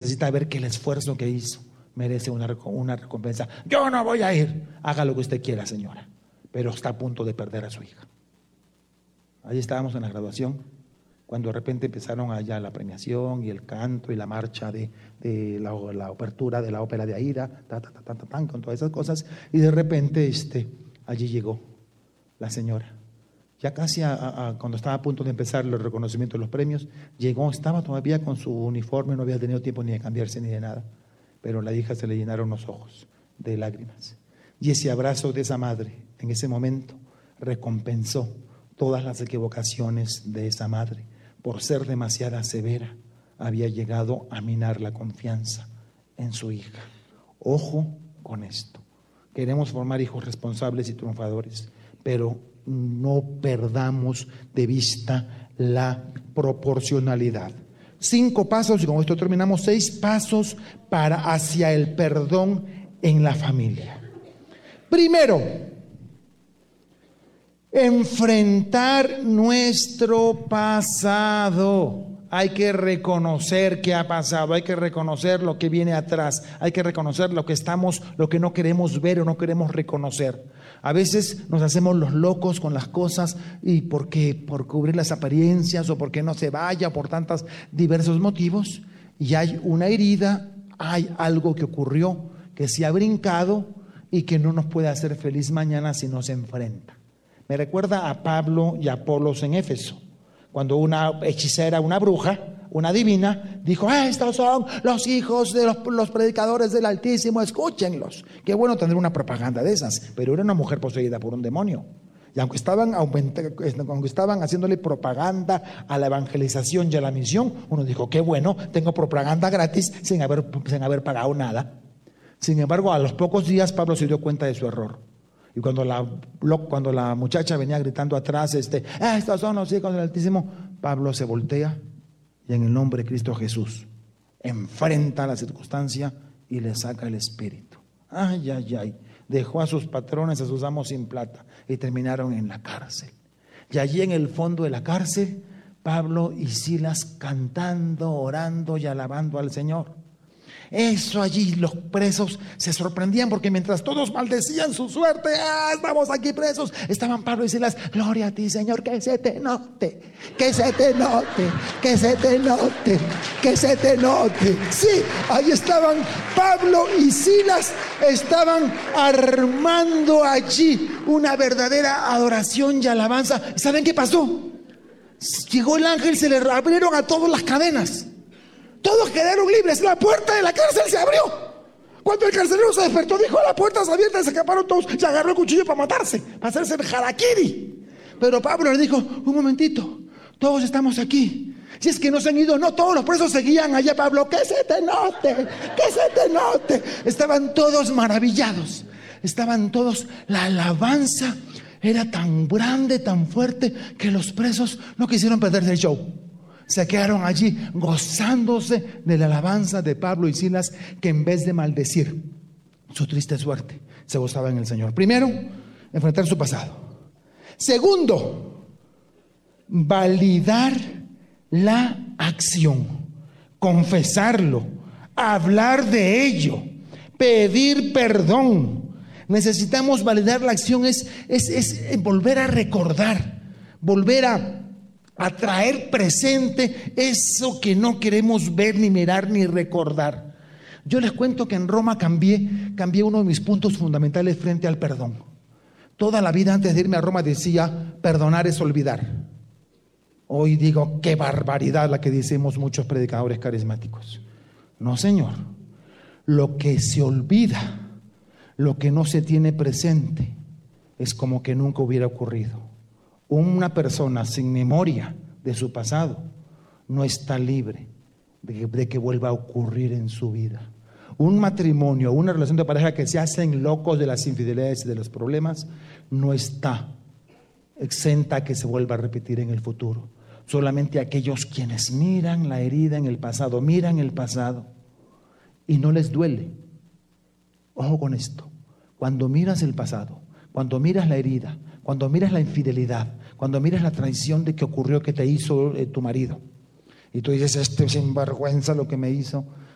necesita ver que el esfuerzo que hizo merece una recompensa. Yo no voy a ir. Haga lo que usted quiera, señora, pero está a punto de perder a su hija. Ahí estábamos en la graduación, cuando de repente empezaron allá la premiación y el canto y la marcha de la apertura de la ópera de Aida, con todas esas cosas, y de repente allí llegó la señora. Ya casi cuando estaba a punto de empezar el reconocimiento de los premios, llegó, estaba todavía con su uniforme, no había tenido tiempo ni de cambiarse ni de nada, pero a la hija se le llenaron los ojos de lágrimas. Y ese abrazo de esa madre, en ese momento, recompensó todas las equivocaciones de esa madre. Por ser demasiado severa, había llegado a minar la confianza en su hija. Ojo con esto. Queremos formar hijos responsables y triunfadores, pero no perdamos de vista la proporcionalidad. 5 pasos, y con esto terminamos, 6 pasos hacia el perdón en la familia. Primero, enfrentar nuestro pasado. Hay que reconocer qué ha pasado, hay que reconocer lo que viene atrás, hay que reconocer lo que no queremos ver o no queremos reconocer. A veces nos hacemos los locos con las cosas y por cubrir las apariencias o porque no se vaya, por tantos diversos motivos, y hay una herida, hay algo que ocurrió, que se ha brincado y que no nos puede hacer feliz mañana si no se enfrenta. Me recuerda a Pablo y a Apolos en Éfeso, cuando una hechicera, una bruja, una divina, dijo: estos son los hijos de los predicadores del Altísimo, escúchenlos. Qué bueno tener una propaganda de esas, pero era una mujer poseída por un demonio. Y aunque estaban haciéndole propaganda a la evangelización y a la misión, uno dijo: qué bueno, tengo propaganda gratis sin haber pagado nada. Sin embargo, a los pocos días Pablo se dio cuenta de su error. Y cuando la muchacha venía gritando atrás, estos son los hijos del Altísimo, Pablo se voltea y en el nombre de Cristo Jesús enfrenta la circunstancia y le saca el espíritu. Ay. Dejó a sus patrones, a sus amos sin plata, y terminaron en la cárcel. Y allí en el fondo de la cárcel, Pablo y Silas cantando, orando y alabando al Señor. Eso allí, los presos se sorprendían porque mientras todos maldecían su suerte, estamos aquí presos, estaban Pablo y Silas: gloria a ti, Señor, que se te note, que se te note, que se te note, que se te note. Sí, ahí estaban Pablo y Silas, estaban armando allí una verdadera adoración y alabanza. ¿Saben qué pasó? Llegó el ángel, se le abrieron a todos las cadenas. Todos quedaron libres, la puerta de la cárcel se abrió. Cuando el carcelero se despertó, dijo: la puerta está abierta, y se escaparon todos y agarró el cuchillo para matarse, para hacerse el harakiri. Pero Pablo le dijo: un momentito, todos estamos aquí. Si es que no se han ido, no, todos los presos seguían allá. Pablo: que se te note, que se te note. Estaban todos maravillados, estaban todos, la alabanza era tan grande, tan fuerte, que los presos no quisieron perderse el show. Se quedaron allí gozándose de la alabanza de Pablo y Silas, que en vez de maldecir su triste suerte, se gozaban en el Señor. Primero, enfrentar su pasado. Segundo, validar la acción, confesarlo, hablar de ello, pedir perdón. Necesitamos validar la acción, es volver a recordar, volver a traer presente eso que no queremos ver, ni mirar, ni recordar. Yo les cuento que en Roma cambié uno de mis puntos fundamentales frente al perdón. Toda la vida antes de irme a Roma decía: perdonar es olvidar. Hoy digo: qué barbaridad la que decimos muchos predicadores carismáticos. No, señor. Lo que se olvida, lo que no se tiene presente, es como que nunca hubiera ocurrido. Una persona sin memoria de su pasado no está libre de que vuelva a ocurrir en su vida. Un matrimonio, una relación de pareja que se hacen locos de las infidelidades y de los problemas, no está exenta a que se vuelva a repetir en el futuro. Solamente aquellos quienes miran la herida en el pasado, miran el pasado y no les duele. Ojo con esto: cuando miras el pasado, cuando miras la herida, cuando miras la infidelidad, cuando miras la traición de que ocurrió, que te hizo tu marido, y tú dices: este sinvergüenza lo que me hizo,